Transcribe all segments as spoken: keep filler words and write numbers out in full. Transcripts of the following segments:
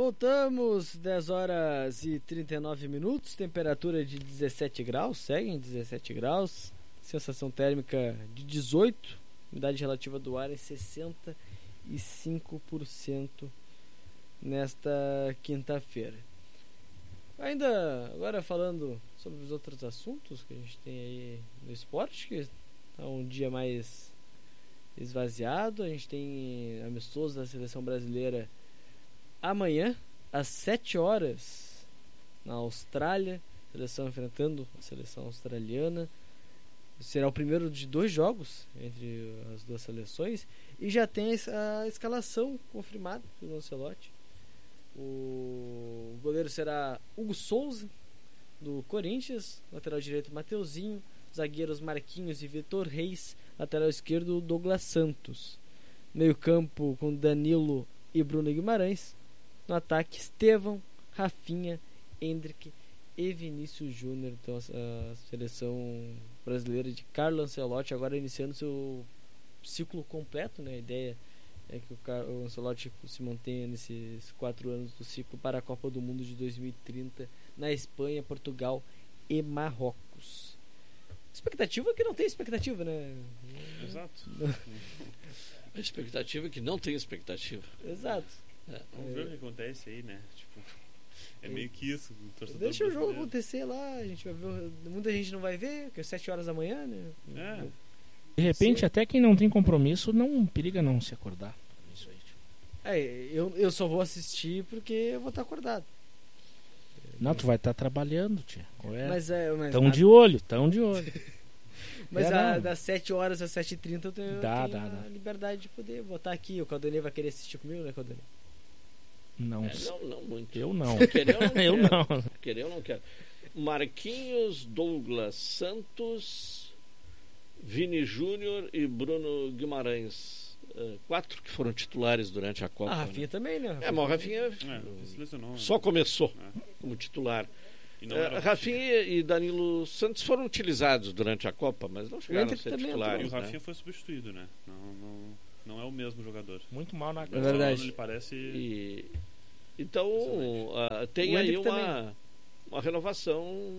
Voltamos, dez horas e trinta e nove minutos, temperatura de dezessete graus, segue em dezessete graus, sensação térmica de dezoito, umidade relativa do ar em sessenta e cinco por cento nesta quinta-feira. Ainda agora falando sobre os outros assuntos que a gente tem aí no esporte, que está um dia mais esvaziado, a gente tem amistoso da seleção brasileira amanhã, às sete horas, na Austrália, a seleção enfrentando a seleção australiana. Será o primeiro de dois jogos entre as duas seleções. E já tem a escalação confirmada pelo Ancelotti. O goleiro será Hugo Souza, do Corinthians. Lateral direito, Mateuzinho. Zagueiros, Marquinhos e Vitor Reis. Lateral esquerdo, Douglas Santos. Meio campo com Danilo e Bruno Guimarães. No ataque, Estevão, Rafinha, Endrick e Vinícius Júnior. Então a seleção brasileira de Carlo Ancelotti agora iniciando seu ciclo completo, né? A ideia é que o, Car- o Ancelotti se mantenha nesses quatro anos do ciclo para a Copa do Mundo de dois mil e trinta na Espanha, Portugal e Marrocos. Expectativa que não tem expectativa, né? Exato. A expectativa é que não tem expectativa. Exato. É, vamos ver o que acontece aí, né? Tipo, é meio que isso. O torcedor Deixa o jogo brasileiro. acontecer lá, a gente vai ver. Muita gente não vai ver, porque é sete horas da manhã, né? É. De repente, Sim. até quem não tem compromisso não periga não se acordar. Isso aí. É, eu, eu só vou assistir porque eu vou estar acordado. Não, tu vai estar trabalhando, tia. É. Mas é. Mas Tão a- de olho, tão de olho. Mas É, a- não. das sete horas às sete e trinta eu tenho, Dá, eu tenho dá, a dá. liberdade de poder botar aqui. O Caldanei vai querer assistir comigo, né, Caldanei? Não, É, não, não muito. eu não. Querer eu não Eu quero. não. Querer eu não quero. Marquinhos, Douglas Santos, Vini Júnior e Bruno Guimarães. Uh, quatro que foram titulares durante a Copa. Ah, Rafinha né? também, né? É, mas o Rafinha É, se lesionou, né? só começou É. como titular. E não Uh, era- Rafinha e Danilo Santos foram utilizados durante a Copa, mas não chegaram a Endrick ser também E titulares. o Rafinha Né? foi substituído, né? Não, não, não é o mesmo jogador. Muito mal na É verdade. Ele parece. E, então, Excelente. uh, tem O aí Endrick uma, uma renovação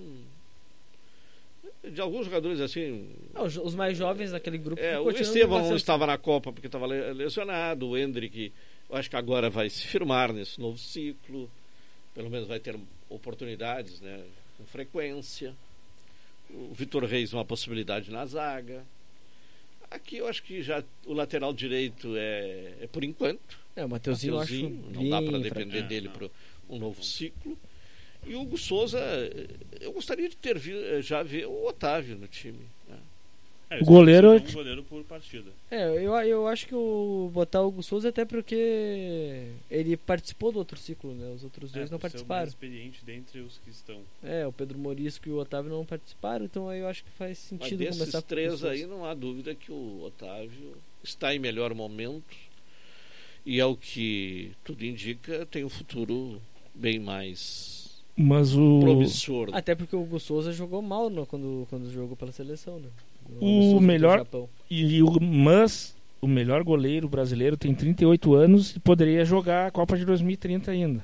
de alguns jogadores assim. Ah, os, os mais jovens daquele grupo. É, que o continuam Estevão não bastante. estava na Copa porque estava le- lesionado. O Endrick, eu acho que agora vai se firmar nesse novo ciclo. Pelo menos vai ter oportunidades, né, com frequência. O Vitor Reis, uma possibilidade na zaga. Aqui eu acho que já o lateral direito é, é por enquanto. É, o Mateuzinho eu acho Mateuzinho, não dá para bem depender fraco. dele É, para um novo ciclo. E o Hugo Souza, eu gostaria de ter vi, já ver o Otávio no time. Né? É, O goleiro- é um goleiro por partida. É, eu, eu acho que o botar o Hugo Souza até porque ele participou do outro ciclo, né? Os outros dois É, não por ser o participaram. mais experiente dentre os que estão. É, o Pedro Morisco e o Otávio não participaram, então aí eu acho que faz Mas sentido desses começar com o três Hugo Souza. aí não há dúvida que o Otávio está em melhor momento e é o que tudo indica, tem um futuro bem mais Mas o, promissor. Até porque o Hugo Souza jogou mal no, quando, quando jogou pela seleção, né? O Hugo Souza do melhor- Japão. e o mas o melhor goleiro brasileiro tem trinta e oito anos e poderia jogar a Copa de dois mil e trinta ainda.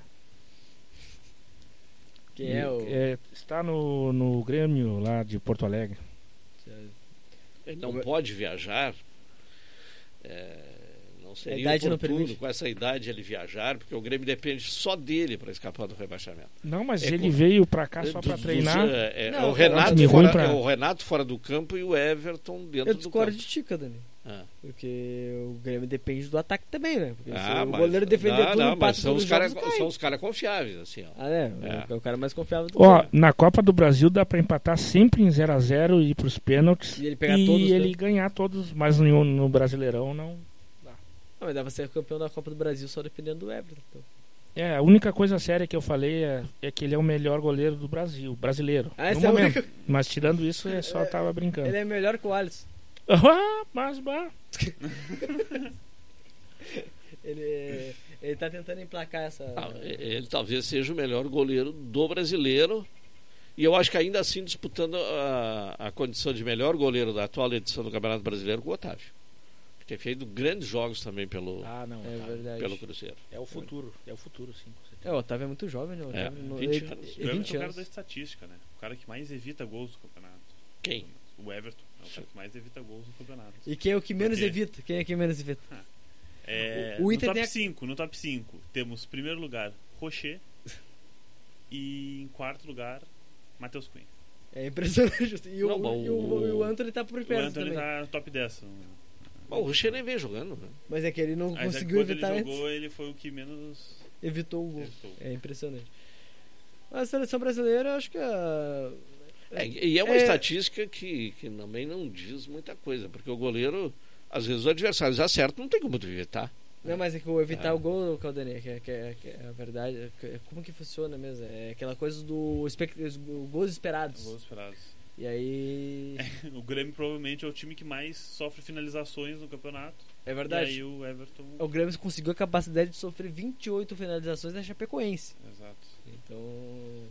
Que é o. É, está no, no Grêmio lá de Porto Alegre. Ele não pode viajar. É, não A seria idade não oportuno permite. com essa idade ele viajar, porque o Grêmio depende só dele para escapar do rebaixamento. Não, mas É ele com- veio pra cá só Do- pra dos- treinar. é, é, Não, é o é um Renato time fora, ruim pra- é o Renato fora do campo e o Everton dentro Eu do discordo campo. de ti, Dani. Ah. Porque o Grêmio depende do ataque também, né? Porque se Ah, o mas- goleiro defender não, tudo, não, empata mas são todos os os caras jogos, cai. são os caras confiáveis, assim, ó. Ah, é, É. é o cara mais confiável do Ó, Grêmio. na Copa do Brasil dá pra empatar sempre em zero a zero e ir pros pênaltis. E ele pegar e todos, né? ele ganhar todos, mas no, no Brasileirão não. Ah, mas dá pra ser campeão da Copa do Brasil só dependendo do Everton. Então. É, a única coisa séria que eu falei é, é que ele é o melhor goleiro do Brasil, brasileiro. Ah, no essa é a momento. única- Mas tirando isso, é só tava brincando. Ele é melhor que o Alisson. Ah, mas bah. Ele, ele tá tentando emplacar essa. Ah, ele talvez seja o melhor goleiro do brasileiro. E eu acho que ainda assim disputando a, a condição de melhor goleiro da atual edição do Campeonato Brasileiro com o Otávio. que tem feito grandes jogos também pelo, Ah, não. É tá. verdade. pelo Cruzeiro. É o futuro. É o futuro, sim. com certeza. É, o Otávio é muito jovem, né? O É, Otávio, no- vinte ele- anos. é O Everton vinte é o cara anos. da estatística, né? O cara que mais evita gols do campeonato. Quem? O Everton é o cara que mais evita gols no campeonato. E quem é o que menos Por quê? evita? Quem é que menos evita? É, O- o Inter no tem top a- cinco, no top cinco, temos primeiro lugar Rocher e em quarto lugar Matheus Cunha. É impressionante. E o, Não, bom, e o, o- e o Antony tá por O perto Antony também. tá no top dez. Bom, o Rocher nem vem jogando, né? Mas é que ele não Mas é que conseguiu quando evitar ele antes. jogou, ele foi o que menos Evitou o gol. evitou. É impressionante. A seleção brasileira, eu acho que a... É, e é uma É. estatística que, que também não diz muita coisa, porque o goleiro, às vezes, os adversários acertam, não tem como tu evitar. Não, mas é que o evitar É. o gol, Caldanei, que, é- que, é- que é a verdade, é que- como que funciona mesmo? É aquela coisa do expect, os gols esperados. Gols esperados. E aí... O Grêmio provavelmente é o time que mais sofre finalizações no campeonato. É verdade. E aí o Everton. O Grêmio conseguiu a capacidade de sofrer vinte e oito finalizações da Chapecoense. Exato. Então...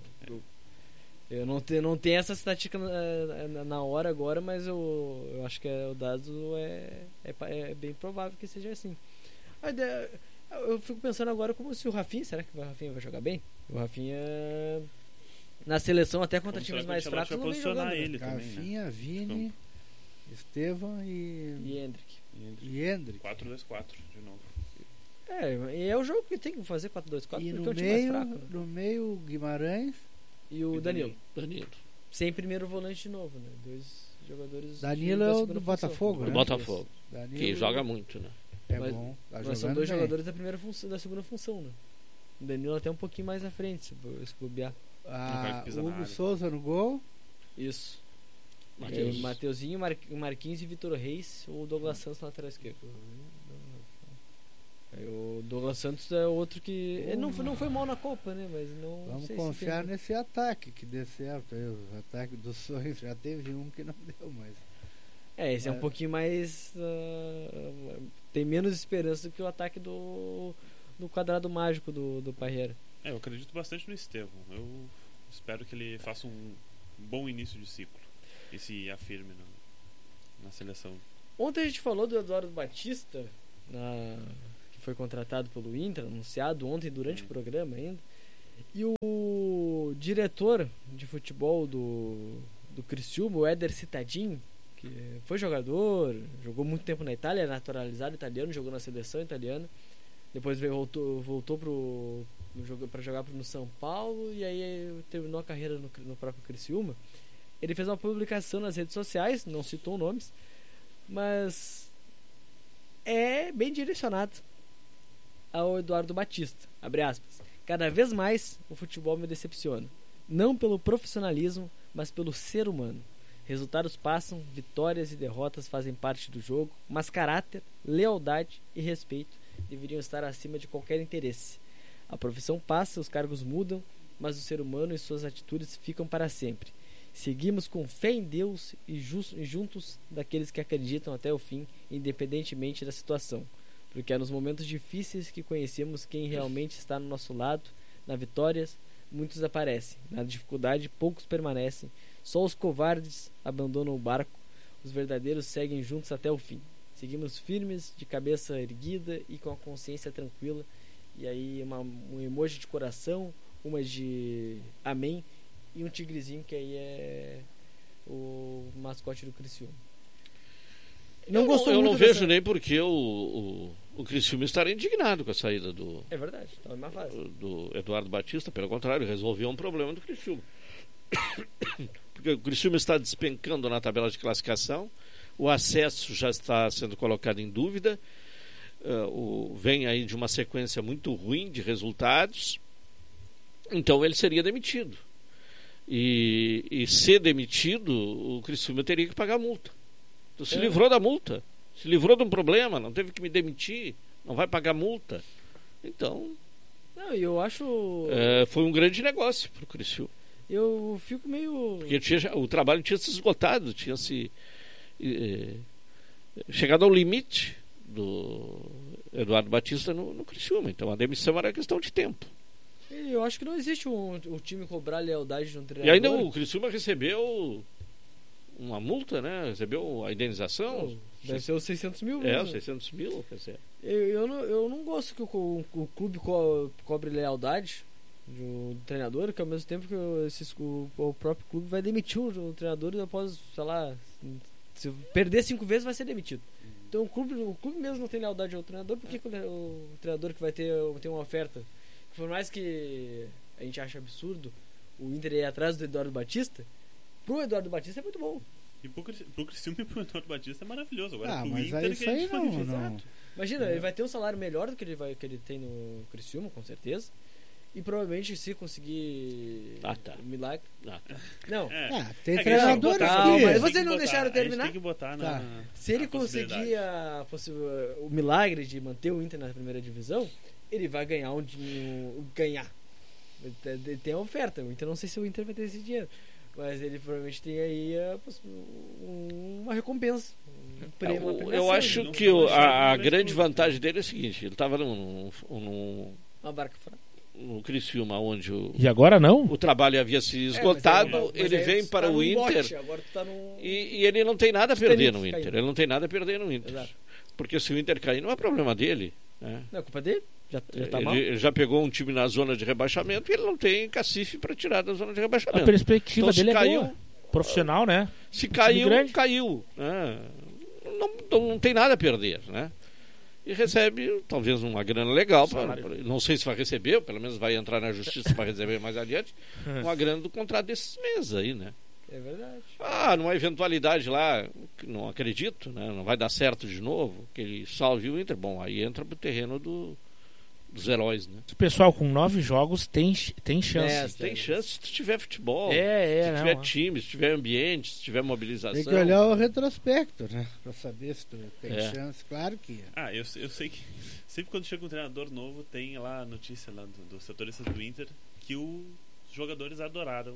Eu não tenho, não tenho essa estatística na, na- na hora agora, mas eu, eu acho que é, o dado é, é, pa- é bem provável que seja assim. A ideia- Eu fico pensando agora como se o Rafinha, será que o Rafinha vai jogar bem? O Rafinha na seleção até contra Como times será que mais o Ancelotti fracos não vai vem posicionar jogando, né? ele também, né? Rafinha, Vini, Estevam e, E Hendrick. e Hendrick. quatro dois quatro de novo. É, e é o jogo que tem que fazer quatro dois quatro E porque no é o time mais meio, fraco. Né? no meio, Guimarães, E o E Danilo. Danilo. Sem primeiro volante de novo, né? Dois jogadores. Danilo da é o segunda do função. Botafogo, Do né? Botafogo, Danilo, que joga muito, né? É Mas- bom, tá Mas são jogando dois bem. jogadores da primeira função, da segunda função, né? O Danilo até um pouquinho mais à frente, se bo- se bobear. vai Ah, que pisa na Hugo área. Souza no gol. Isso. Mateus. É, Mateuzinho, Mar Marquinhos e Vitor Reis, ou o Douglas Santos na lateral esquerda. Aí o Douglas Santos é outro que. Ele não, foi- não foi mal na Copa, né? Mas não. Vamos sei confiar se tem... nesse ataque que dê certo. Aí, o ataque dos sonhos já teve um que não deu, mas É, esse é um Mas- pouquinho mais. ah, tem menos esperança do que o ataque do. do quadrado mágico do, do Parreira. É, eu acredito bastante no Estevão. Eu espero que ele faça um bom início de ciclo e se afirme na, na seleção. Ontem a gente falou do Eduardo Batista, na- que foi contratado pelo Inter, anunciado ontem durante Hum. o programa ainda. E o diretor de futebol do, do Criciúma, o Éder Citadin, que foi jogador, jogou muito tempo na Itália, é naturalizado italiano, jogou na seleção italiana. Depois veio, voltou, voltou pro, para jogar pro- no São Paulo e aí terminou a carreira no, no próprio Criciúma. Ele fez uma publicação nas redes sociais, não citou nomes, mas é bem direcionado ao Eduardo Batista. Abre aspas. Cada vez mais o futebol me decepciona. Não pelo profissionalismo, mas pelo ser humano. Resultados passam, vitórias e derrotas fazem parte do jogo, mas caráter, lealdade e respeito deveriam estar acima de qualquer interesse. A profissão passa, os cargos mudam, mas o ser humano e suas atitudes ficam para sempre. Seguimos com fé em Deus e, jus- e juntos daqueles que acreditam até o fim, independentemente da situação. Porque é nos momentos difíceis que conhecemos quem realmente está no nosso lado. Na vitórias, muitos aparecem. Na dificuldade, poucos permanecem. Só os covardes abandonam o barco. Os verdadeiros seguem juntos até o fim. Seguimos firmes, de cabeça erguida e com a consciência tranquila. E aí uma, um emoji de coração, uma de amém e um tigrezinho que aí é o mascote do Criciúma. Não eu gostou não, eu muito não dessa- vejo nem porque o, o, o Criciúma estaria indignado com a saída do, É verdade, tá uma fase. do Eduardo Batista. Pelo contrário, resolveu um problema do Criciúma. Porque o Criciúma está despencando na tabela de classificação, o acesso já está sendo colocado em dúvida, uh, o, vem aí de uma sequência muito ruim de resultados, então ele seria demitido. E, e ser demitido, o Criciúma teria que pagar multa. Então, se É. livrou da multa, se livrou de um problema, não teve que me demitir, não vai pagar multa. Então, Não, e eu acho. é, foi um grande negócio para o Criciúma. Eu fico meio. Porque tinha, já- o trabalho tinha se esgotado, tinha se eh, chegado ao limite do Eduardo Batista no, no Criciúma. Então a demissão era questão de tempo. Eu acho que não existe um, o time cobrar lealdade de um E treinador. ainda o Criciúma recebeu uma multa, né? Recebeu a indenização. Deve ser os seiscentos mil. É, né? os seiscentos mil, quer dizer. Eu, eu, não, eu não gosto que o, o, o clube co, cobre lealdade do, do treinador, que ao mesmo tempo que o, esses, o, o próprio clube vai demitir o, o treinador após, sei lá, se perder cinco vezes vai ser demitido. Então o clube, o clube mesmo não tem lealdade ao treinador, por que o, o treinador que vai ter, ter uma oferta? Por mais que a gente ache absurdo o Inter ir atrás do Eduardo Batista, pro Eduardo Batista é muito bom. E pro, Cris- pro Criciúma e pro Eduardo Batista é maravilhoso. Agora Ah, pro mas Inter aí que isso a aí gente não, foi não. Imagina, ele vai ter um salário melhor do que ele, vai, que ele tem no Criciúma, com certeza. E provavelmente se conseguir Ah, tá. um milagre. Ah, tá. Não, É. Ah, tem É que a gente tem que treinadores botar- Calma, que... mas tem vocês que não botar- deixaram A terminar? gente tem que botar na, Tá. se ele a possibilidade. conseguir a possi- o milagre de manter o Inter na primeira divisão, ele vai ganhar um dinheiro. Ganhar. Ele tem- ele tem a oferta. O Inter, não sei se o Inter vai ter esse dinheiro. Mas ele provavelmente tem aí a possi- um- uma recompensa. Um prêmio, uma Eu, premiação, eu acho não que foi o- lançado a, a no grande Brasil. vantagem dele é o seguinte: ele estava num, num, uma barca fora. no Criciúma, onde o, E agora não? o trabalho havia se É, mas esgotado, aí- mas ele aí vem tu para tá o num Inter bote, agora tu tá num... e, e ele não tem nada a perder Titanic no Inter. caindo. Ele não tem nada a perder no Inter. Exato. Porque se o Inter cair, não é problema dele. Né? Não é culpa dele? Já, já tá ele, mal? ele já pegou um time na zona de rebaixamento e ele não tem cacife para tirar da zona de A rebaixamento. perspectiva Então, se dele é caiu, boa. Profissional, né? Se time caiu, grande. caiu. Né? Não, não, não tem nada a perder. Né? E recebe talvez uma grana legal. Pra, Salário. pra- não sei se vai receber, pelo menos vai entrar na justiça para receber mais adiante. Uma grana do contrato desses meses aí, né? É verdade. Ah, numa eventualidade lá, que não acredito, né? Não vai dar certo de novo, que ele salve o Inter. Bom, aí entra pro terreno do, dos heróis, né? O pessoal com nove jogos tem, tem chance. É, Tem chance se tu tiver futebol, É, é, se não. tiver time, se tiver ambiente, se tiver mobilização. Tem que olhar o retrospecto, né? Pra saber se tu tem É. chance. Claro que é. Ah, eu, eu sei que sempre quando chega um treinador novo tem lá a notícia lá do- dos setoristas do Inter que os jogadores adoraram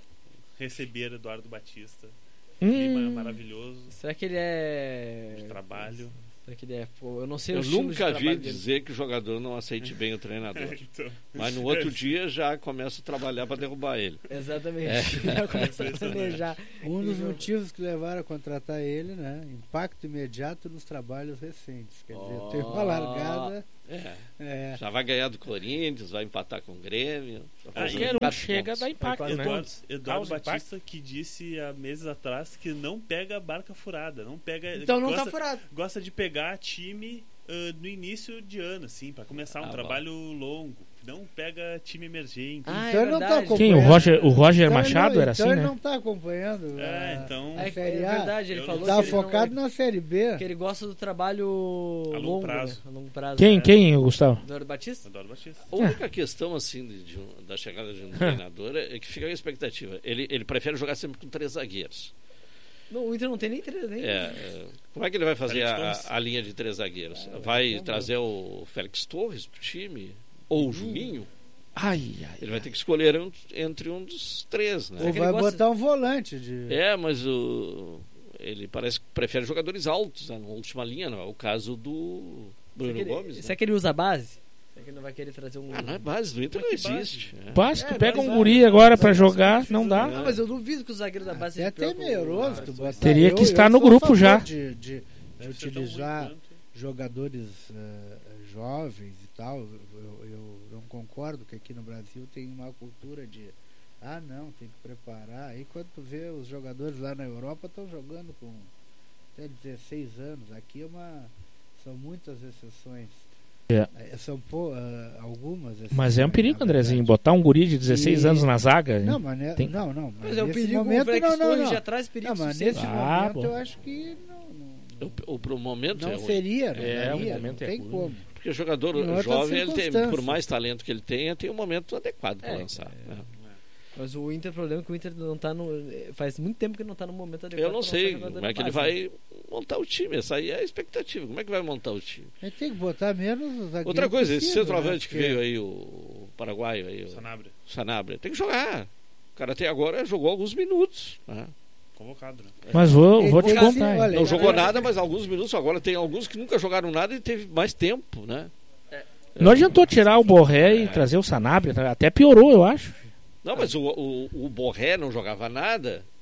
receber Eduardo Batista. Clima Hum, maravilhoso Será que ele é... de trabalho. Será que ele é... Pô, eu não sei o Eu estilo de nunca vi trabalho dele. dizer que o jogador não aceite bem o treinador. Então, Mas no outro dia já começa a trabalhar para derrubar ele. Exatamente. É. Já começa a planejar. Um dos Nível- motivos que levaram a contratar ele, né? Impacto imediato nos trabalhos recentes. Quer dizer, Oh. tem uma largada. É. É, Já vai ganhar do Corinthians, vai empatar com o Grêmio. vai Ah, fazer e qualquer um quatro chega a pontos. dar impacto, Quatro né? Eduardo, Eduardo Causa Batista que disse há meses atrás que não pega barca furada, não pega. Então não gosta, tá furado. gosta de pegar time ah, no início de ano, assim, para começar um Ah, bom. trabalho longo. Não pega time emergente. Ah, Então é ele não tá verdade. acompanhando. Quem? O Roger, o Roger Então ele Machado não- era então assim, ele né? não tá acompanhando. É, a- então. É, a Série é A. verdade, ele Eu falou não Tá que ele não- focado na Série B. que ele gosta do trabalho A longo longo, prazo. né? A longo prazo. Quem, É. quem, Gustavo? Eduardo Batista? Eduardo Batista. A única questão assim de, de um- da chegada de um treinador é que fica a expectativa. Ele, ele prefere jogar sempre com três zagueiros. Não, o Inter não tem nem três, nem. É, é, como é que ele vai fazer Alex a, Torres. a linha de três zagueiros? Ah, Vai como? trazer o Félix Torres pro time? Ou o Juninho? Ai, ai. Ele vai ter que escolher um- entre um dos três, né? Ou que vai ele gosta- botar um volante de. É, mas o, ele parece que prefere jogadores altos né, na última linha, não é o caso do Bruno Será que ele- Gomes. Será Né? que ele usa a base? Será que ele não vai querer trazer um. Ah, não é base, do Inter não Mas que base? existe. né? Pá, se tu É, pega mas um vai- guri agora pra vai- jogar, não dá. Ah, mas eu duvido que os zagueiros da base É seja até pior que o- meiroso Ah, tu só- botar. Teria Eu- que estar eu no sou a grupo favor já. De, de- de Deve ser tão ruim utilizar quanto. jogadores eh, jovens e tal. Eu, eu- eu não concordo que aqui no Brasil tem uma cultura de ah não, tem que preparar. Aí quando tu vê os jogadores lá na Europa estão jogando com até dezesseis anos. Aqui é uma, são muitas exceções. É. Eh, São pô, ah, algumas exceções. Mas é um perigo, na Andrezinho, verdade. botar um guri de dezesseis E- anos na zaga. Não, mas né, Tem- não, não. Mas é um nesse perigo, momento, o Flex não, não, Torres não. já traz perigo Não, mas suficiente. nesse Ah, momento bom. eu acho que não, não, O, o, pro momento não é ruim. seria, não É, o daria, momento não é tem ruim. como. Porque o jogador Em outras jovem, ele tem, circunstâncias. por mais talento que ele tenha, tem um momento adequado para É, lançar. né? Mas o Inter, o problema é que o Inter não tá no. Faz muito tempo que não tá no momento adequado. Eu não pra sei lançar jogador como é na que ele base. vai montar o time. Essa aí é a expectativa. Como é que vai montar o time? A gente tem que botar menos os zagueiros Outra coisa, esse possível, centroavante né? que veio aí, o paraguaio aí, o Sanabria. Sanabria, tem que jogar. O cara até agora jogou alguns minutos. né? Convocado, né? Mas vou, Ele vou te foi assim, contar. hein? olha, Não ele- jogou nada, mas alguns minutos. Agora tem alguns que nunca jogaram nada e teve mais tempo, né? Não adiantou tirar o Borré e trazer o Sanabria. Até piorou, eu acho. Não, mas o, o, o Borré não jogava nada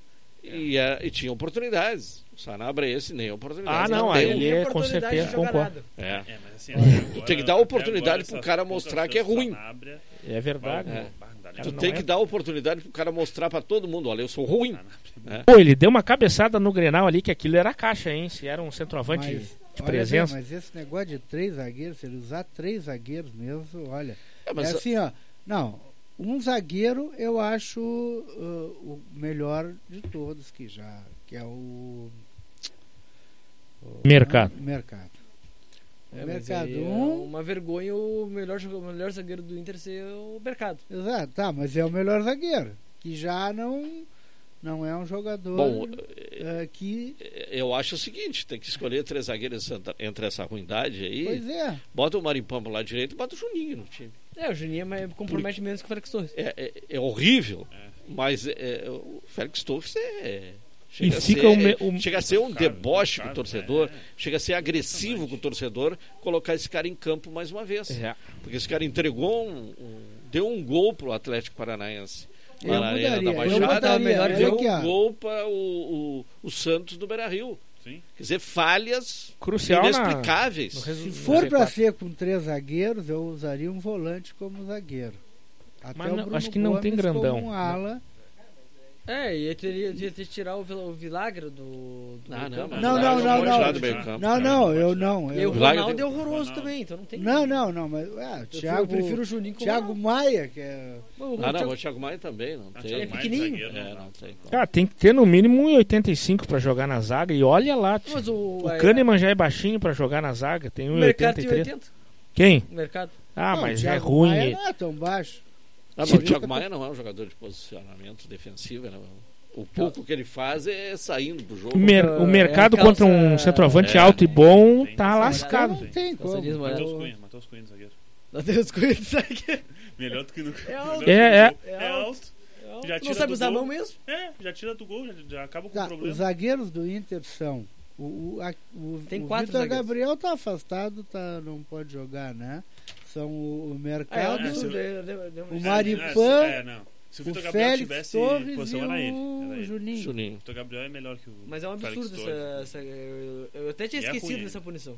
E, é, e tinha oportunidades. O Sanabria esse nem oportunidade. Ah, não, tem. aí é, com certeza, concordo. É. É, mas assim, agora, Tem que dar oportunidade pro cara poucas mostrar que é chances do ruim. Sanabria, É verdade. É. bah, não dá nem Cara, Tu pra- não tem é- que dar oportunidade pro cara mostrar pra todo mundo, olha, eu sou ruim. Sanabria. Pô, ele deu uma cabeçada no Grenal ali, que aquilo era caixa, hein? Se era um centroavante Mas, de olha presença. bem, mas esse negócio de três zagueiros, se ele usar três zagueiros mesmo, olha. É, mas é assim, ó. Não, um zagueiro eu acho uh, o melhor de todos que já. Que é o. o Mercado. não, mercado. O É, mas mercado. aí é Um. uma vergonha o melhor, jogo- o melhor zagueiro do Inter ser o Mercado. Exato, tá, mas é o melhor zagueiro. Que já não. Não é um jogador Bom, uh, que. eu acho o seguinte, tem que escolher três zagueiros entre- entre essa ruindade aí. Pois é. Bota o Marimpão pro lado direito e bota o Juninho no time. É, o Juninho mas compromete menos que o Félix Torres. É, é, é horrível, É. mas é, o Félix Torres é. E Chega, a fica ser, o me- o- chega a ser um Cara, deboche cara, com o torcedor, é. chega a ser agressivo com o torcedor, colocar esse cara em campo mais uma vez. É. Porque esse cara entregou um, um- deu um gol pro Atlético Paranaense. Eu Lá na Arena mudaria, da eu Baixada, botaria, melhor olha deu aqui, um ó. gol para o, o, o Santos do Beira-Rio. Sim. Quer dizer, falhas Crucial na, inexplicáveis. no resu- Se no for pra Z quatro. ser com três zagueiros, eu usaria um volante como zagueiro. Até Mas o não- Bruno acho que não tem Gomes grandão. como um ala. É, e teria, ia ter que tirar o, Vil- o Vilagre do. do Ah, meio não, campo. Não, mas não, pode não, tirar não. do meio campo. Não, não, eu não. E Eu... o Vilagre Ronaldo tem- é horroroso Ronaldo. também, então não tem. Não, não, não, mas é, o Eu, Thiago, eu prefiro o Juninho com o Thiago Ronaldo. Maia, que é. O, o Ah, não, Thiago- o Thiago Maia também, não Ah, tem. Thiago é Maia, pequenininho. zagueiro, É, não dá. não tem como. Cara, tem que ter no mínimo um e oitenta e cinco pra jogar na zaga. E olha lá, tio. Mas o, o é, Kahneman já é baixinho pra jogar na zaga. Tem o um e mercado oitenta e tem três. oitenta. Quem? O mercado. Ah, Não, mas o é Thiago ruim. Maia e- não é tão baixo. Ah, mas Se o tu- Thiago Maia não é um jogador de posicionamento defensivo, né? O pouco que ele faz é saindo pro jogo. O, mer- Porque o mercado é calça- contra um centroavante É. alto e bom Tem tá que ser lascado. Não tem como. Calçadinho Matheus amarelo. Cunha, Matheus Cunha, zagueiro. Deus cuida, sabe? Melhor do que no. É alto. melhor do que É, no é. gol. É alto. Já não tira sabe do usar a gol. mão mesmo? É, já tira do gol, já, já acaba com Tá, o problema. os zagueiros do Inter são. O, o, a- o, Tem o quatro Vitor zagueiros. Gabriel tá afastado, tá, não pode jogar, né? São o, o Ah, Mercado, é, se- deu- deu- deu- o É, Maripan, É, não. Se o o Vitor Gabriel Félix tivesse Torres e posição, era ele. o Era ele. O Juninho. Juninho. Vitor Gabriel é melhor que o. Mas é um Félix absurdo Torres. essa, essa- eu, eu até tinha E é esquecido ruim, dessa punição.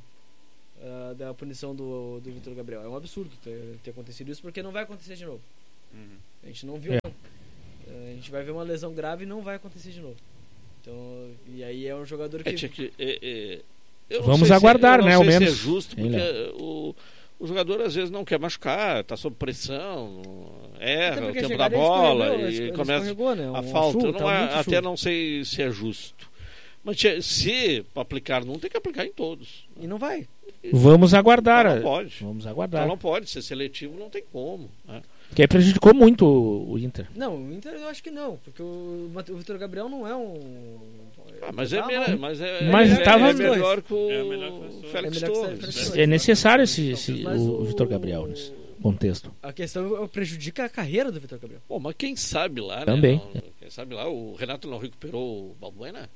Ah, da punição do, do Vitor Gabriel. É um absurdo ter, ter acontecido isso, porque não vai acontecer de novo. Uhum. A gente não viu. É. não. Ah, a gente vai ver uma lesão grave e não vai acontecer de novo. Então, e aí é um jogador que. É, tinha que, é, é, eu não Vamos sei se- aguardar, eu não né, sei ao se menos. é justo, Hein, porque o, o jogador às vezes não quer machucar, está sob pressão, Até erra o porque tempo chegar da ele bola escorregou, e ele começa escorregou, né? a Um falta. chuva, Não tava é- muito até chuva. não sei se é justo. Mas tinha- se para aplicar num, tem que aplicar em todos. E não vai. Vamos aguardar. Então não pode. Vamos Então aguardar. não pode ser seletivo, não tem como. Né? Que aí prejudicou muito o, o Inter. Não, o Inter eu acho que não, porque o, Mate- o Vitor Gabriel não é um. Ah, mas é, Tá me- mal. mas é, Mas é, tava é os melhor que o É melhor que o Félix É melhor que o Torres. Félix né? Torres. É necessário esse, esse- Mas o, o Vitor Gabriel nesse contexto. A questão é prejudica a carreira do Vitor Gabriel. Bom, mas quem sabe lá, né? Também. Não- quem sabe lá, o Renato não recuperou o Balbuena?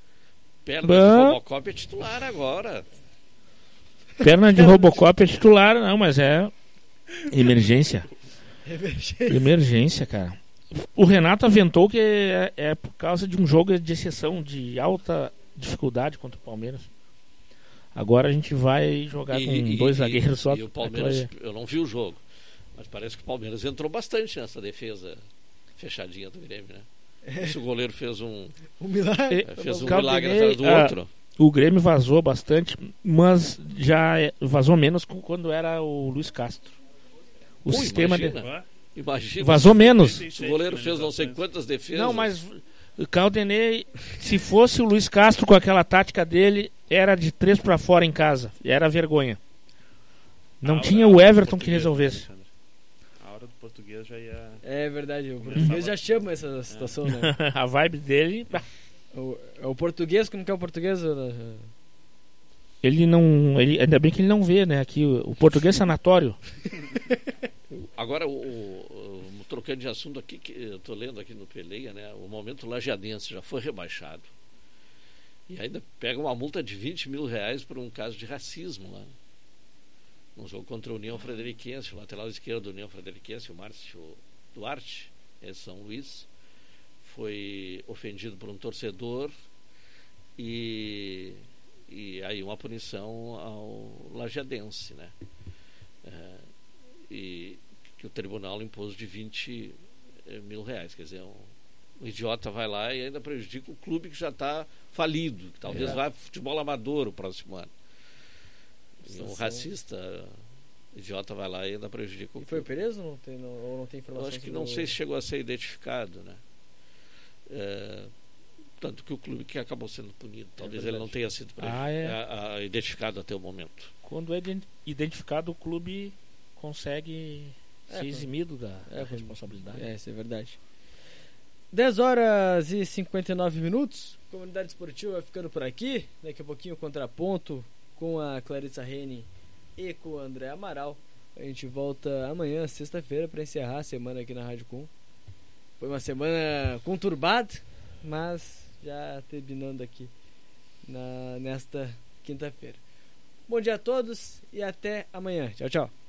Perna Bah. de Robocop é titular agora. Perna de Robocop é titular, não, mas é emergência. Emergência, cara. O Renato aventou que é, é por causa de um jogo de exceção, de alta dificuldade contra o Palmeiras. Agora a gente vai jogar com E- e- dois e- zagueiros só. E o Palmeiras, Aquela- eu não vi o jogo, mas parece que o Palmeiras entrou bastante nessa defesa fechadinha do Grêmio, né? Esse goleiro fez um, Um milagre. E- fez um Caldenei, milagre atrás do ah, outro. O Grêmio vazou bastante, mas já é- vazou menos com- quando era o Luiz Castro. O Ui, sistema de- imagina. Ué? Imagina. vazou menos. O goleiro fez não sei quantas defesas. Não, mas o Caldenei, se fosse o Luiz Castro com aquela tática dele, era de três pra fora em casa. Era vergonha. Não A tinha hora o do Everton que português, resolvesse. Alexandre. A hora do português já ia. É verdade, o Começava- português já chama essa situação, né? A vibe dele, bah, O, é o português, como que é o português? O- ele não, ele, ainda bem que ele não vê, né? Aqui o, o português sanatório. Agora, o, o- o- trocando de assunto aqui, que eu estou lendo aqui no Peleia, né? O Momento Lajadense já foi rebaixado. E ainda pega uma multa de vinte mil reais por um caso de racismo lá. Um jogo contra a União Frederiquense, o lateral esquerdo da União Frederiquense, o Márcio Duarte, é São Luís, foi ofendido por um torcedor e, e aí uma punição ao lajadense, né? É, e que o tribunal impôs de vinte mil reais, quer dizer, um, um idiota vai lá e ainda prejudica o clube que já está falido, que talvez É. vá futebol amador o próximo ano. E um Situação- racista idiota vai lá e ainda prejudica o E foi clube. preso? Não tem, não, ou não tem Eu informação? acho que sobre não o- sei se chegou a ser identificado, né? É, tanto que o clube que acabou sendo punido, talvez ele verdade. não tenha sido preju- Ah, é. a- a- identificado até o momento. Quando é ident- identificado, o clube consegue É, ser com- eximido da, é, da com- responsabilidade. É, isso é verdade. dez horas e cinquenta e nove minutos. Comunidade Esportiva vai ficando por aqui. Daqui a pouquinho, contraponto com a Clarissa Rene e com o André Amaral. A gente volta amanhã, sexta-feira, para encerrar a semana aqui na Rádio Com. Foi uma semana conturbada, mas já terminando aqui na, nesta quinta-feira. Bom dia a todos e até amanhã. Tchau, tchau.